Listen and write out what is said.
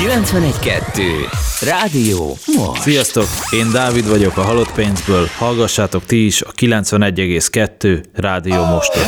91.2. Rádió most. Sziasztok, én Dávid vagyok a Halott pénzből, hallgassátok ti is a 91,2 Rádió Mostot.